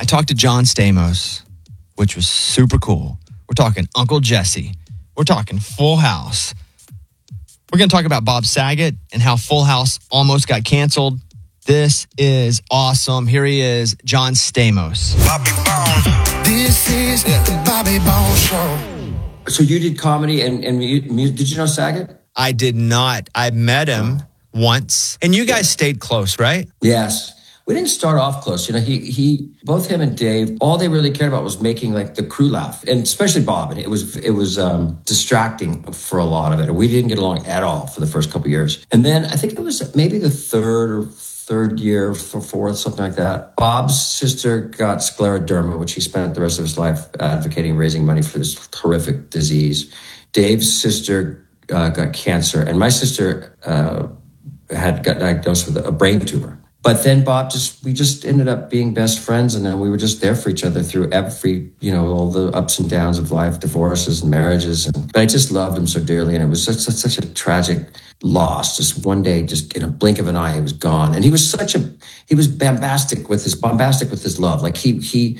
talked to John Stamos, which was super cool. We're talking Uncle Jesse. We're talking Full House. We're going to talk about Bob Saget and how Full House almost got canceled. This is awesome. Here he is, John Stamos. Bobby Bones. This is the Bobby Bones Show. So you did comedy and music. Did you know Saget? I did not. I met him once. And you guys stayed close, right? Yes. We didn't start off close. You know, he both him and Dave, all they really cared about was making like the crew laugh, and especially Bob. And it was distracting for a lot of it. We didn't get along at all for the first couple of years. And then I think it was maybe the third year, fourth, something like that. Bob's sister got scleroderma, which he spent the rest of his life advocating, raising money for this horrific disease. Dave's sister got cancer, and my sister got diagnosed with a brain tumor. But then we just ended up being best friends, and then we were just there for each other through every, all the ups and downs of life, divorces and marriages. But I just loved him so dearly, and it was such a tragic loss. Just one day, just in a blink of an eye, he was gone. And he was bombastic with his love. Like he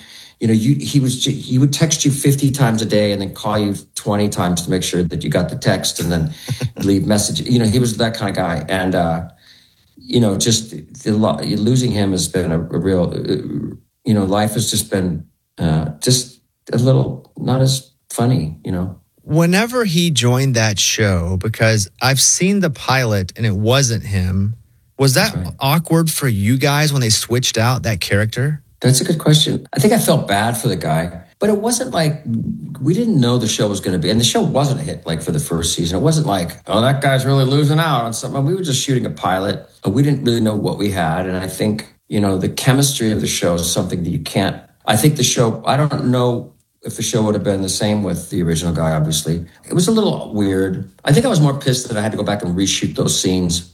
would text you 50 times a day and then call you 20 times to make sure that you got the text and then leave messages. He was that kind of guy. And, just losing him has been a real, life has just been just a little not as funny, Whenever he joined that show, because I've seen the pilot and it wasn't him, was that awkward for you guys when they switched out that character? That's a good question. I think I felt bad for the guy, but it wasn't like we didn't know the show was going to be, and the show wasn't a hit like for the first season. It wasn't like, oh, that guy's really losing out on something. We were just shooting a pilot. We didn't really know what we had. And I think, the chemistry of the show is something that you can't, I think the show, I don't know if the show would have been the same with the original guy, obviously. It was a little weird. I think I was more pissed that I had to go back and reshoot those scenes.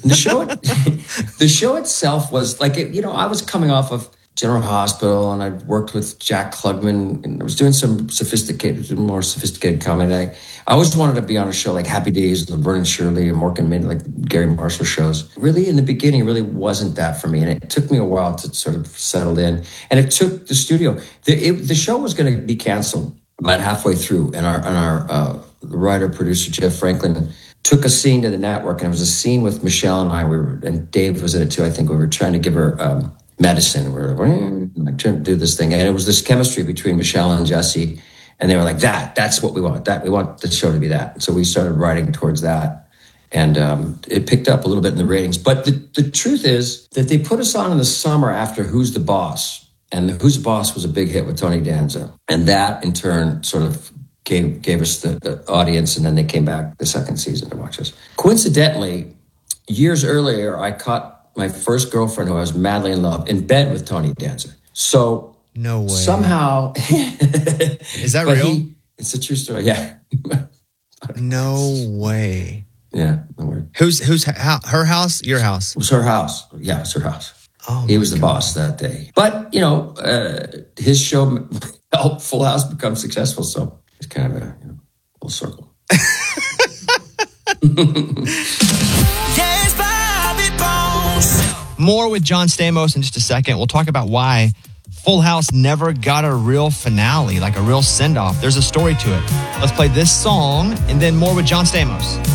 The show itself was like, I was coming off of General Hospital, and I worked with Jack Klugman, and I was doing some more sophisticated comedy. I always wanted to be on a show like Happy Days, and Vernon Shirley, and Morgan Mid, like Gary Marshall shows. Really, in the beginning, it really wasn't that for me, and it took me a while to sort of settle in. And it took the studio. The show was going to be canceled about halfway through, and our writer producer Jeff Franklin took a scene to the network, and it was a scene with Michelle and I. And Dave was in it too. I think we were trying to give her medicine. We're like trying to do this thing. And it was this chemistry between Michelle and Jesse. And they were like, that's what we want. We want the show to be that. So we started writing towards that. And it picked up a little bit in the ratings. But the truth is that they put us on in the summer after Who's the Boss? And Who's the Boss was a big hit with Tony Danza. And that, in turn, sort of gave us the audience. And then they came back the second season to watch us. Coincidentally, years earlier, I caught my first girlfriend, who I was madly in love, in bed with Tony Danza. So no way. Somehow, is that real? It's a true story. Yeah. No way. Yeah. No way. Her house? Your house? It was her house. Yeah, it was her house. Oh, he was the boss that day. But his show helped Full House become successful. So it's kind of a full circle. More with John Stamos in just a second. We'll talk about why Full House never got a real finale, like a real send-off. There's a story to it. Let's play this song and then more with John Stamos.